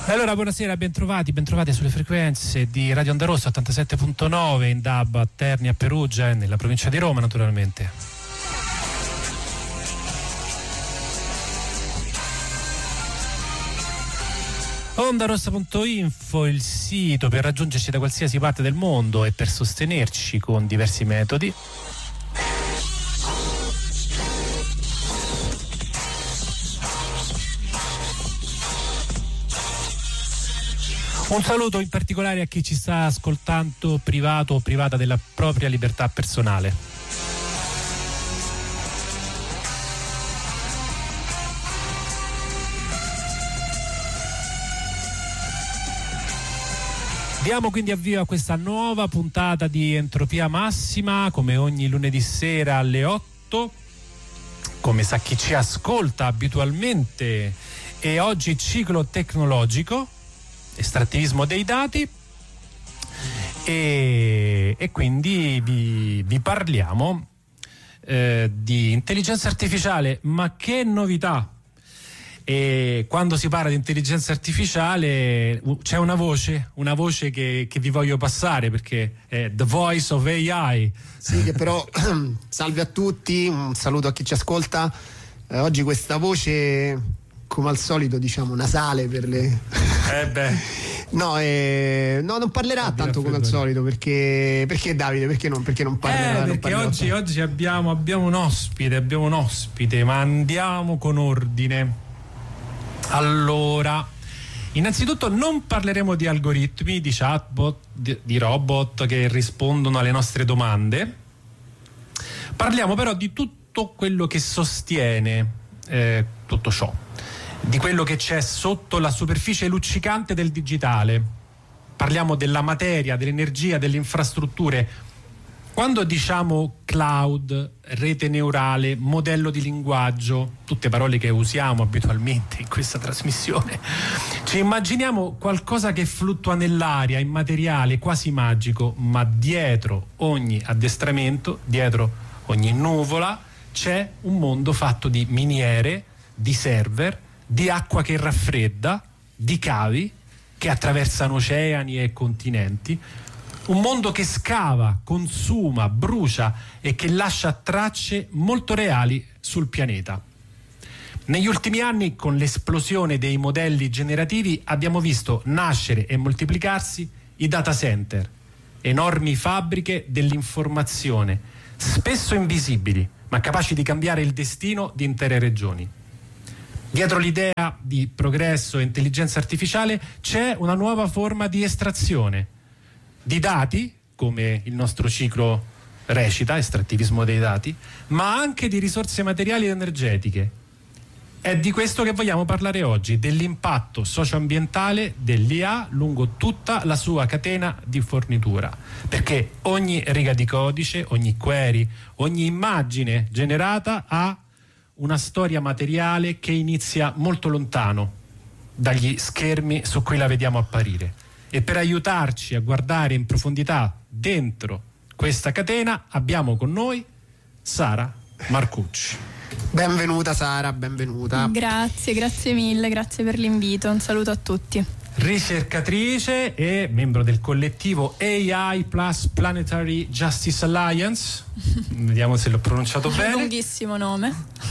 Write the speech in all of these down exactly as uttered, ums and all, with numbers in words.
Allora, buonasera, bentrovati, bentrovati sulle frequenze di Radio Onda Rossa ottantasette virgola nove in D A B a Terni, a Perugia e nella provincia di Roma, naturalmente. Ondarossa punto info, il sito per raggiungerci da qualsiasi parte del mondo e per sostenerci con diversi metodi. Un saluto in particolare a chi ci sta ascoltando privato o privata della propria libertà personale. Diamo quindi avvio a questa nuova puntata di Entropia Massima, come ogni lunedì sera alle otto, come sa chi ci ascolta abitualmente, e oggi ciclo tecnologico, estrattivismo dei dati, e, e quindi vi, vi parliamo eh, di intelligenza artificiale. Ma che novità! E quando si parla di intelligenza artificiale c'è una voce, una voce che, che vi voglio passare, perché è The Voice of A I. Sì, che però salve a tutti, un saluto a chi ci ascolta. Eh, oggi questa voce, come al solito, diciamo nasale per le... Eh beh. No, eh, no, non parlerà tanto come al solito, perché perché Davide, perché non, perché non parlerà? Eh, perché non oggi, oggi abbiamo, abbiamo un ospite, abbiamo un ospite, ma andiamo con ordine. Allora, innanzitutto non parleremo di algoritmi, di chatbot, di, di robot che rispondono alle nostre domande. Parliamo però di tutto quello che sostiene eh, tutto ciò, di quello che c'è sotto la superficie luccicante del digitale. Parliamo della materia, dell'energia, delle infrastrutture. Quando diciamo cloud, rete neurale, modello di linguaggio, tutte parole che usiamo abitualmente in questa trasmissione, ci immaginiamo qualcosa che fluttua nell'aria, immateriale, quasi magico, ma dietro ogni addestramento, dietro ogni nuvola, c'è un mondo fatto di miniere, di server, di acqua che raffredda, di cavi che attraversano oceani e continenti. Un mondo che scava, consuma, brucia e che lascia tracce molto reali sul pianeta. Negli ultimi anni, con l'esplosione dei modelli generativi, abbiamo visto nascere e moltiplicarsi i data center, enormi fabbriche dell'informazione, spesso invisibili, ma capaci di cambiare il destino di intere regioni. Dietro l'idea di progresso e intelligenza artificiale c'è una nuova forma di estrazione di dati, come il nostro ciclo recita, estrattivismo dei dati, ma anche di risorse materiali ed energetiche. È di questo che vogliamo parlare oggi, dell'impatto socioambientale dell'I A lungo tutta la sua catena di fornitura, perché ogni riga di codice, ogni query, ogni immagine generata ha una storia materiale che inizia molto lontano dagli schermi su cui la vediamo apparire. E per aiutarci a guardare in profondità dentro questa catena abbiamo con noi Sara Marcucci. Benvenuta Sara, benvenuta. Grazie, grazie mille, grazie per l'invito, un saluto a tutti. Ricercatrice e membro del collettivo A I Plus Planetary Justice Alliance, vediamo se l'ho pronunciato bene. Lunghissimo nome.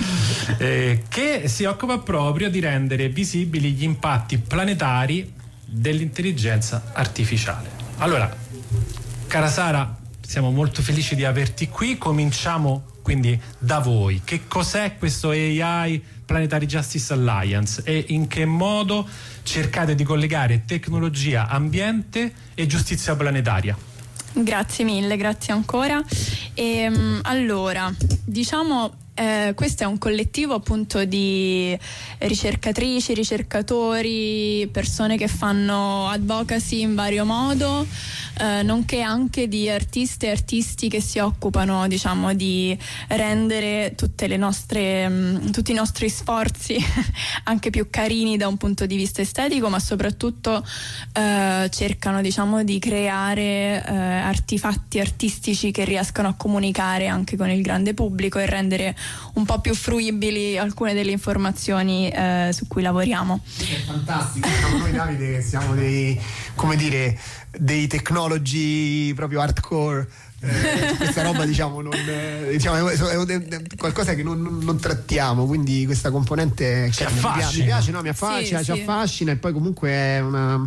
Eh, che si occupa proprio di rendere visibili gli impatti planetari dell'intelligenza artificiale. Allora, cara Sara, siamo molto felici di averti qui. Cominciamo quindi da voi. Che cos'è questo A I Planetary Justice Alliance e in che modo cercate di collegare tecnologia, ambiente e giustizia planetaria? Grazie mille, grazie ancora. E, allora, diciamo Eh, questo è un collettivo appunto di ricercatrici, ricercatori, persone che fanno advocacy in vario modo, eh, nonché anche di artiste e artisti che si occupano, diciamo, di rendere tutte le nostre, mh, tutti i nostri sforzi anche più carini da un punto di vista estetico, ma soprattutto eh, cercano, diciamo, di creare eh, artefatti artistici che riescano a comunicare anche con il grande pubblico e rendere un po' più fruibili alcune delle informazioni eh, su cui lavoriamo. È fantastico, siamo noi Davide, siamo dei, come dire, dei technology proprio hardcore. Eh, questa roba diciamo non eh, diciamo, è, è, è qualcosa che non, non, non trattiamo, quindi questa componente ci mi piace, mi piace, no, mi affascina, sì, ci sì. affascina, e poi comunque è una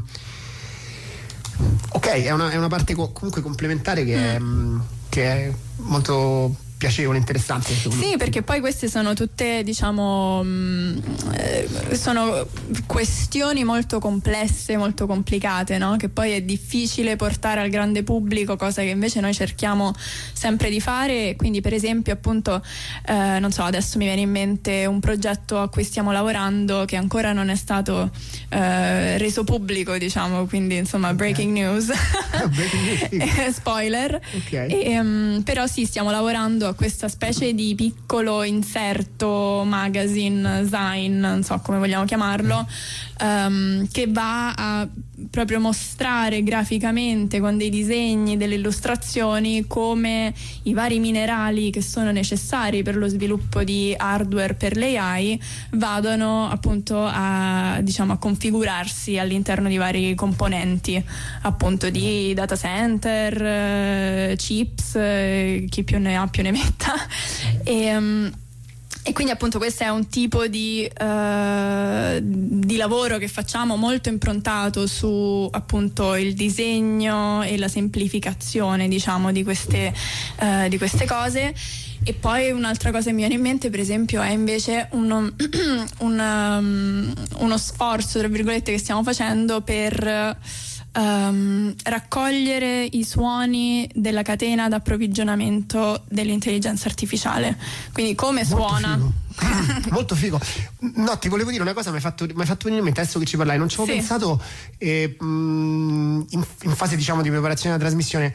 ok, è una, è una parte co- comunque complementare che, mm. è, che è molto piacevole, interessante. Sì, perché poi queste sono tutte, diciamo, mh, eh, sono questioni molto complesse, molto complicate, no? Che poi è difficile portare al grande pubblico, cosa che invece noi cerchiamo sempre di fare. Quindi, per esempio, appunto, eh, non so, adesso mi viene in mente un progetto a cui stiamo lavorando che ancora non è stato eh, reso pubblico, diciamo, quindi insomma, okay. breaking news, breaking news. Spoiler. Okay. E, um, però sì, stiamo lavorando a questa specie di piccolo inserto, magazine, zine, non so come vogliamo chiamarlo, um, che va a proprio mostrare graficamente con dei disegni, delle illustrazioni, come i vari minerali che sono necessari per lo sviluppo di hardware per l'A I vadano appunto a, diciamo, a configurarsi all'interno di vari componenti, appunto di data center, eh, chips, eh, chi più ne ha più ne metta. E, um, E quindi appunto questo è un tipo di, uh, di lavoro che facciamo molto improntato su appunto il disegno e la semplificazione, diciamo, di queste, uh, di queste cose. E poi un'altra cosa che mi viene in mente, per esempio, è invece uno, un, um, uno sforzo, tra virgolette, che stiamo facendo per Um, raccogliere i suoni della catena d'approvvigionamento dell'intelligenza artificiale. Quindi come molto suona figo. Molto figo. No, ti volevo dire una cosa, mi hai fatto, mi hai fatto venire in mente adesso che ci parlai, non ci avevo sì. pensato eh, in, in fase, diciamo, di preparazione della trasmissione.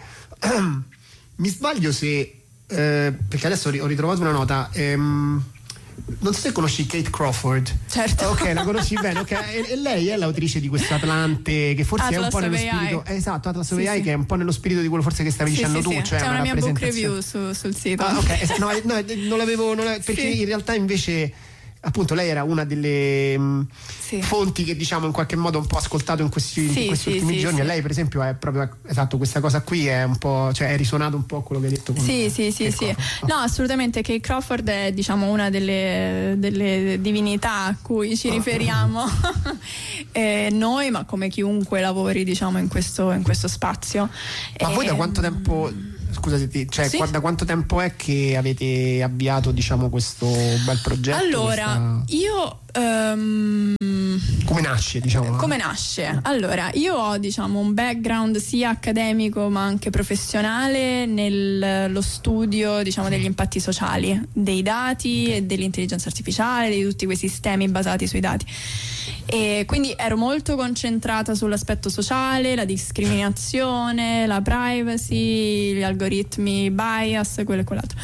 Mi sbaglio se eh, perché adesso ho ritrovato una nota, ehm, non so se conosci Kate Crawford. Certo. Ok, la conosci bene, ok. E, e lei è l'autrice di questo Atlante, che forse Atlas è un po' nello of A I. spirito. Esatto, Atlas of sì, A I, sì. che è un po' nello spirito di quello forse che stavi sì, dicendo sì, tu. sì. Cioè c'è una, una mia book review su, sul sito. Ah, ok. No, no, non l'avevo. Non l'avevo perché sì. in realtà invece, appunto, lei era una delle mh, sì. fonti che, diciamo, in qualche modo un po' ascoltato in questi, sì, in questi sì, ultimi sì, giorni. sì. E lei, per esempio, è proprio esatto, questa cosa qui è un po', cioè è risuonato un po' quello che hai detto. Con sì, sì, sì, sì. No, assolutamente. Kate Crawford è, diciamo, una delle, delle divinità a cui ci riferiamo eh, noi, ma come chiunque lavori, diciamo, in questo, in questo spazio. Ma e, voi da quanto tempo, scusa se ti, cioè sì? da quanto tempo è che avete avviato, diciamo, questo bel progetto? Allora, questa... io um, come nasce, diciamo? Come nasce? Allora, io ho, diciamo, un background sia accademico ma anche professionale nello studio, diciamo, degli impatti sociali dei dati okay. e dell'intelligenza artificiale, di tutti quei sistemi basati sui dati. E quindi ero molto concentrata sull'aspetto sociale, la discriminazione, la privacy, gli algoritmi bias, quello e quell'altro.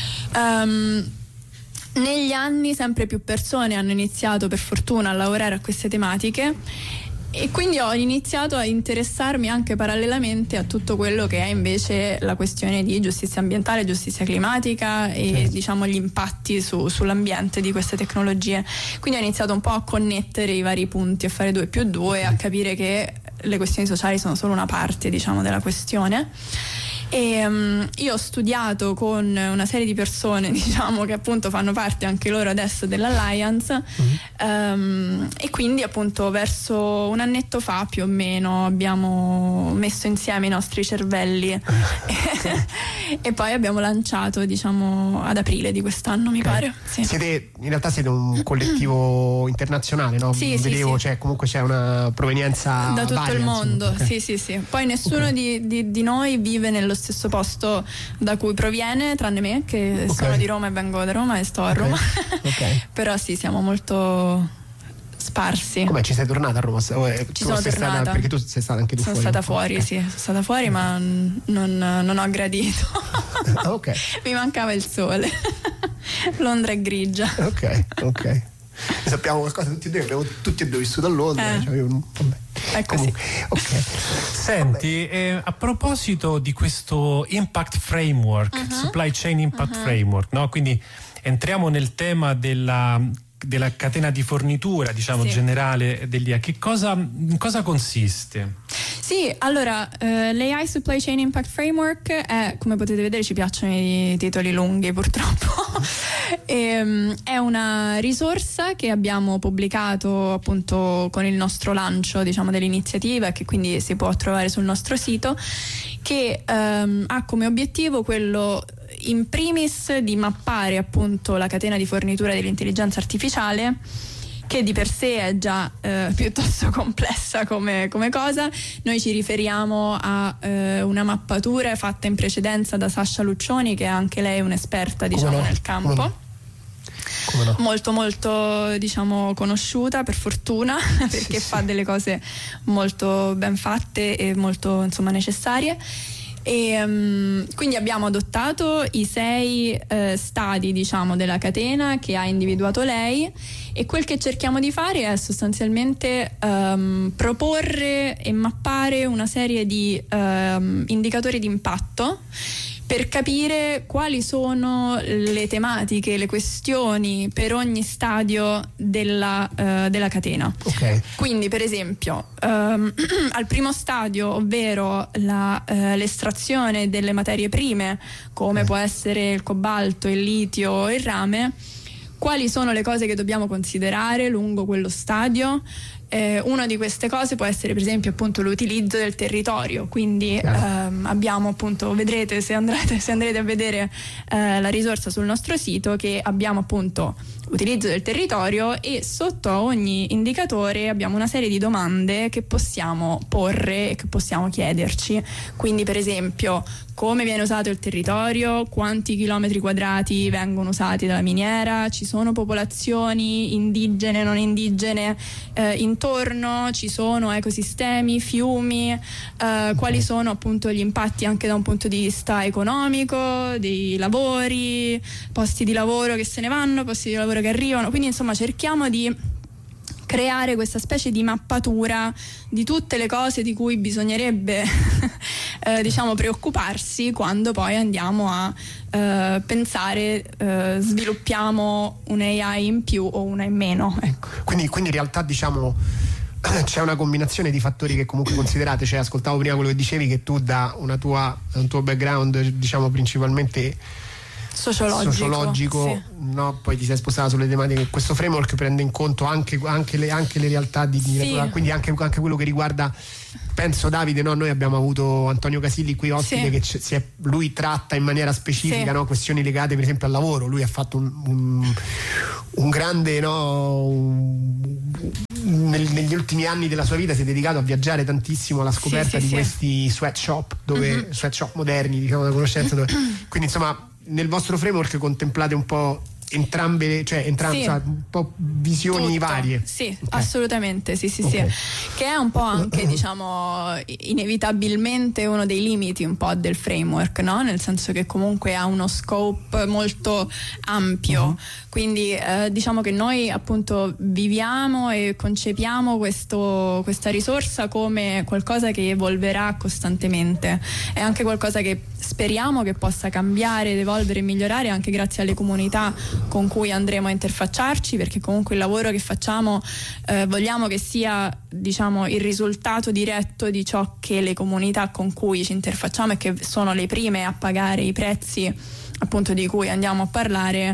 Um, negli anni sempre più persone hanno iniziato, per fortuna, a lavorare a queste tematiche, e quindi ho iniziato a interessarmi anche parallelamente a tutto quello che è invece la questione di giustizia ambientale, giustizia climatica e certo. diciamo gli impatti su, sull'ambiente di queste tecnologie. Quindi ho iniziato un po' a connettere i vari punti, a fare due più due, a capire che le questioni sociali sono solo una parte, diciamo, della questione. E um, io ho studiato con una serie di persone, diciamo, che appunto fanno parte anche loro adesso dell'Alliance, mm-hmm. um, e quindi appunto verso un annetto fa più o meno abbiamo messo insieme i nostri cervelli e poi abbiamo lanciato, diciamo, ad aprile di quest'anno, mi okay. pare. Sì. Siete, in realtà siete un collettivo internazionale, no? Sì, Vedevo, sì, sì. Cioè, comunque c'è una provenienza da tutto varia, il mondo, okay. sì, sì, sì. Poi nessuno okay. di, di, di noi vive nello stesso posto da cui proviene, tranne me, che okay. sono di Roma e vengo da Roma e sto a Roma. Okay. Okay. Però sì, siamo molto sparsi. Come ci sei tornata a Roma? Eh, ci sono tornata stata, perché tu sei stata anche tu sono fuori. Sono stata fuori, okay. sì, sono stata fuori, ma non, non ho gradito. Ah, ok. Mi mancava il sole. Londra è grigia. Ok, ok. Ne sappiamo qualcosa tutti e due, abbiamo tutti e due vissuto a Londra. Eh. Cioè, io, vabbè. Ecco, comunque, sì. ok. Senti, eh, a proposito di questo Impact Framework, uh-huh. Supply Chain Impact uh-huh. Framework, no? Quindi entriamo nel tema della della catena di fornitura, diciamo, sì. generale dell'I A. Che cosa, in cosa consiste? Sì, allora eh, l'A I Supply Chain Impact Framework è, come potete vedere, ci piacciono i titoli lunghi purtroppo, e, è una risorsa che abbiamo pubblicato appunto con il nostro lancio, diciamo, dell'iniziativa, che quindi si può trovare sul nostro sito, che ehm, ha come obiettivo quello in primis di mappare appunto la catena di fornitura dell'intelligenza artificiale, che di per sé è già eh, piuttosto complessa come, come cosa. Noi ci riferiamo a eh, una mappatura fatta in precedenza da Sasha Luccioni, che è anche lei un'esperta, diciamo, no? nel campo. Come no? Come no? Molto molto, diciamo, conosciuta, per fortuna, perché sì, fa sì. delle cose molto ben fatte e molto, insomma, necessarie. E, um, quindi abbiamo adottato i sei uh, stadi, diciamo, della catena che ha individuato lei, e quel che cerchiamo di fare è sostanzialmente um, proporre e mappare una serie di um, indicatori di impatto per capire quali sono le tematiche, le questioni per ogni stadio della, uh, della catena. Okay. Quindi, per esempio, um, al primo stadio, ovvero la, uh, l'estrazione delle materie prime, come può essere il cobalto, il litio o il rame, quali sono le cose che dobbiamo considerare lungo quello stadio? Eh, una di queste cose può essere, per esempio, appunto l'utilizzo del territorio. Quindi ehm, abbiamo appunto, vedrete se andrete, se andrete a vedere eh, la risorsa sul nostro sito, che abbiamo appunto utilizzo del territorio, e sotto a ogni indicatore abbiamo una serie di domande che possiamo porre e che possiamo chiederci. Quindi, per esempio, come viene usato il territorio, quanti chilometri quadrati vengono usati dalla miniera, ci sono popolazioni indigene, non indigene eh, intorno, ci sono ecosistemi, fiumi, eh, quali sono appunto gli impatti anche da un punto di vista economico, dei lavori, posti di lavoro che se ne vanno, posti di lavoro che arrivano. Quindi, insomma, cerchiamo di creare questa specie di mappatura di tutte le cose di cui bisognerebbe eh, diciamo preoccuparsi quando poi andiamo a eh, pensare, eh, sviluppiamo un A I in più o una in meno, ecco. Quindi, quindi in realtà, diciamo, c'è una combinazione di fattori che comunque considerate. Cioè, ascoltavo prima quello che dicevi, che tu da una tua, un tuo background, diciamo, principalmente sociologico, sociologico sì. no? Poi ti sei spostata sulle tematiche. Questo framework prende in conto anche, anche, le, anche le realtà di, di sì. quindi anche, anche quello che riguarda, penso, Davide, no? Noi abbiamo avuto Antonio Casilli qui ospite, sì. che c- si è, lui tratta in maniera specifica, sì. no? questioni legate per esempio al lavoro. Lui ha fatto un, un, un grande, no? un, nel, negli ultimi anni della sua vita si è dedicato a viaggiare tantissimo alla scoperta sì, sì, di sì. questi sweatshop, dove mm-hmm. sweatshop moderni, diciamo, da conoscenza, dove, quindi, insomma, nel vostro framework contemplate un po' entrambe, cioè entrambe, sì. un po' visioni Tutto. varie. Sì, okay. assolutamente, sì, sì, okay. sì. Che è un po' anche, diciamo, inevitabilmente uno dei limiti un po' del framework, no? Nel senso che comunque ha uno scope molto ampio. Uh-huh. Quindi eh, diciamo che noi appunto viviamo e concepiamo questo, questa risorsa come qualcosa che evolverà costantemente. È anche qualcosa che speriamo che possa cambiare, evolvere e migliorare anche grazie alle comunità con cui andremo a interfacciarci, perché comunque il lavoro che facciamo eh, vogliamo che sia, diciamo, il risultato diretto di ciò che le comunità con cui ci interfacciamo, e che sono le prime a pagare i prezzi appunto di cui andiamo a parlare,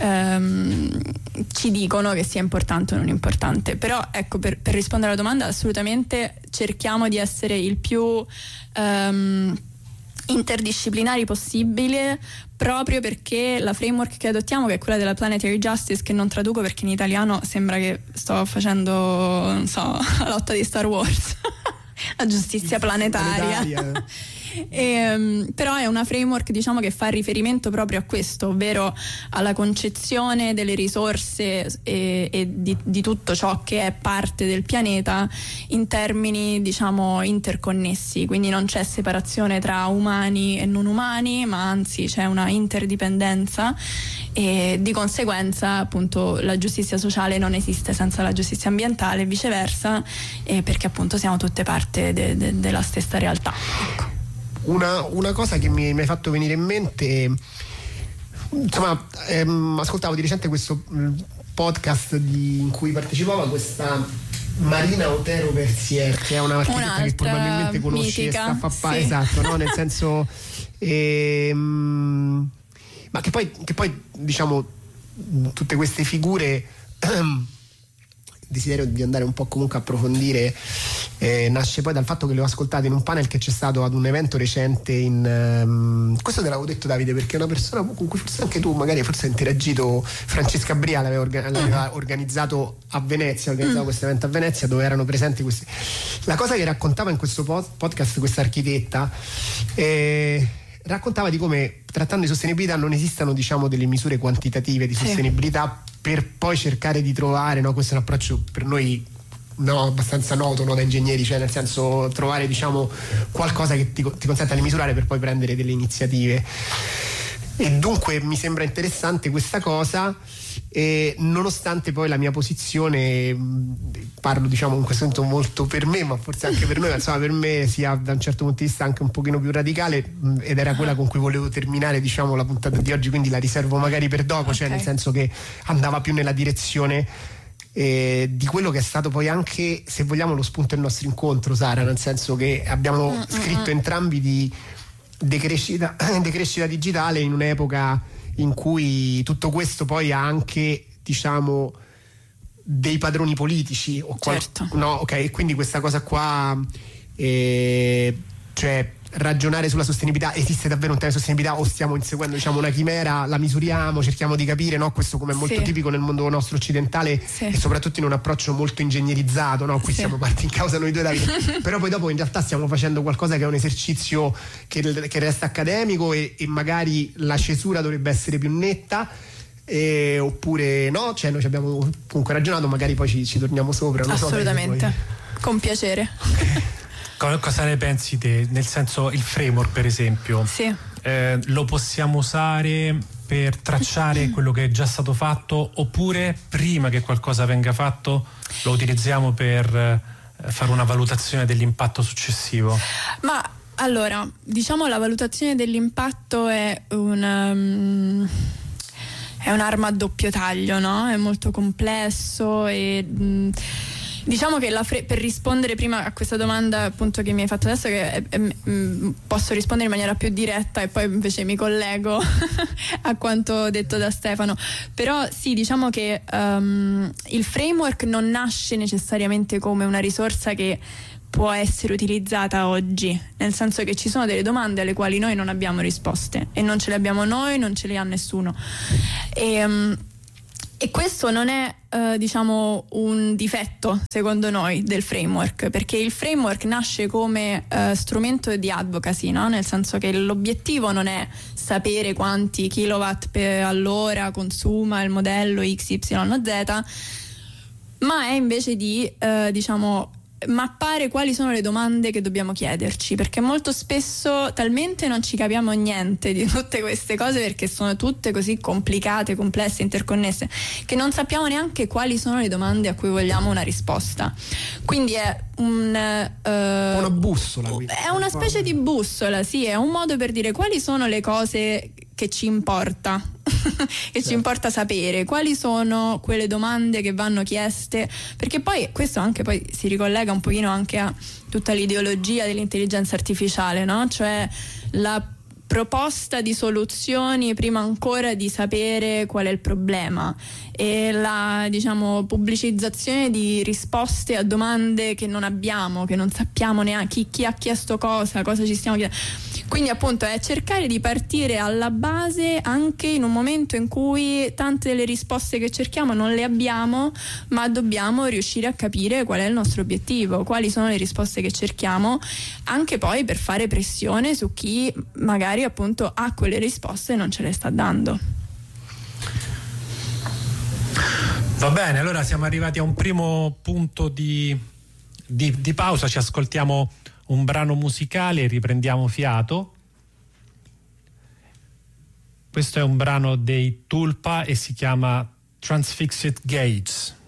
ehm, ci dicono che sia importante o non importante. Però ecco, per, per rispondere alla domanda, assolutamente cerchiamo di essere il più ehm, interdisciplinari possibile, proprio perché la framework che adottiamo, che è quella della Planetary Justice, che non traduco perché in italiano sembra che sto facendo, non so, la lotta di Star Wars la giustizia planetaria, planetaria. E, um, però è una framework, diciamo, che fa riferimento proprio a questo, ovvero alla concezione delle risorse e, e di, di tutto ciò che è parte del pianeta in termini, diciamo, interconnessi. Quindi non c'è separazione tra umani e non umani, ma anzi c'è una interdipendenza, e di conseguenza appunto la giustizia sociale non esiste senza la giustizia ambientale e viceversa, eh, perché appunto siamo tutte parte de, de, della stessa realtà, ecco. Una, una cosa che mi, mi hai fatto venire in mente, insomma, ehm, ascoltavo di recente questo podcast di, in cui partecipava questa Marina Otero Versier, che è una architetta che probabilmente conosci e sta a fa pa- sì. Esatto, no? Nel senso ehm, ma che poi, che poi diciamo tutte queste figure desiderio di andare un po' comunque a approfondire eh, nasce poi dal fatto che le ho ascoltate in un panel che c'è stato ad un evento recente in um, questo te l'avevo detto, Davide, perché è una persona con cui forse anche tu magari forse hai interagito. Francesca Bria l'aveva, orga- l'aveva organizzato a Venezia, organizzato mm. questo evento a Venezia dove erano presenti questi. La cosa che raccontava in questo pod- podcast questa architetta eh, raccontava di come, trattando di sostenibilità, non esistano, diciamo, delle misure quantitative di sostenibilità sì. per poi cercare di trovare, no, questo è un approccio per noi no, abbastanza noto, no, da ingegneri, cioè nel senso trovare, diciamo, qualcosa che ti, ti consenta di misurare per poi prendere delle iniziative. E dunque mi sembra interessante questa cosa, e nonostante poi la mia posizione, parlo diciamo in questo momento molto per me, ma forse anche per noi, insomma per me sia da un certo punto di vista anche un pochino più radicale, ed era quella con cui volevo terminare, diciamo, la puntata di oggi, quindi la riservo magari per dopo, okay. Cioè nel senso che andava più nella direzione eh, di quello che è stato poi anche, se vogliamo, lo spunto del nostro incontro, Sara, nel senso che abbiamo mm-hmm. scritto entrambi di decrescita, decrescita digitale in un'epoca in cui tutto questo poi ha anche, diciamo, dei padroni politici o qual- certo. no, ok, quindi questa cosa qua eh, cioè ragionare sulla sostenibilità, esiste davvero un tema di sostenibilità o stiamo inseguendo, diciamo, una chimera, la misuriamo, cerchiamo di capire, no? Questo come è molto sì. tipico nel mondo nostro occidentale sì. e soprattutto in un approccio molto ingegnerizzato, no? Qui sì. siamo parti in causa noi due, Davide però poi dopo in realtà stiamo facendo qualcosa che è un esercizio che, che resta accademico e, e magari la cesura dovrebbe essere più netta. Eh, oppure no, cioè noi ci abbiamo comunque ragionato, magari poi ci, ci torniamo sopra, non assolutamente, so, poi... con piacere. Cosa ne pensi te? Nel senso, il framework per esempio sì. eh, lo possiamo usare per tracciare quello che è già stato fatto, oppure prima che qualcosa venga fatto lo utilizziamo per eh, fare una valutazione dell'impatto successivo? Ma allora, diciamo, la valutazione dell'impatto è una um... è un'arma a doppio taglio, no? È molto complesso e mh, diciamo che la fre- per rispondere prima a questa domanda appunto che mi hai fatto adesso, che è, è, mh, posso rispondere in maniera più diretta e poi invece mi collego a quanto detto da Stefano. Però sì, diciamo che um, il framework non nasce necessariamente come una risorsa che può essere utilizzata oggi, nel senso che ci sono delle domande alle quali noi non abbiamo risposte e non ce le abbiamo noi, non ce le ha nessuno e, um, e questo non è uh, diciamo un difetto secondo noi del framework, perché il framework nasce come uh, strumento di advocacy, no? Nel senso che l'obiettivo non è sapere quanti kilowatt per all'ora consuma il modello X Y Z, ma è invece di uh, diciamo mappare quali sono le domande che dobbiamo chiederci, perché molto spesso talmente non ci capiamo niente di tutte queste cose, perché sono tutte così complicate, complesse, interconnesse, che non sappiamo neanche quali sono le domande a cui vogliamo una risposta. Quindi è un uh, una bussola, è una specie di bussola, sì, è un modo per dire quali sono le cose che ci importa che ci importa sapere, quali sono quelle domande che vanno chieste, perché poi questo anche poi si ricollega un pochino anche a tutta l'ideologia dell'intelligenza artificiale, no? Cioè la proposta di soluzioni prima ancora di sapere qual è il problema, e la, diciamo, pubblicizzazione di risposte a domande che non abbiamo, che non sappiamo neanche chi, chi ha chiesto cosa, cosa ci stiamo chiedendo. Quindi appunto è cercare di partire alla base anche in un momento in cui tante delle risposte che cerchiamo non le abbiamo, ma dobbiamo riuscire a capire qual è il nostro obiettivo, quali sono le risposte che cerchiamo, anche poi per fare pressione su chi magari appunto ha quelle risposte e non ce le sta dando. Va bene, allora siamo arrivati a un primo punto di, di, di pausa, ci ascoltiamo un brano musicale e riprendiamo fiato. Questo è un brano dei Tulpa e si chiama Transfixed Gates.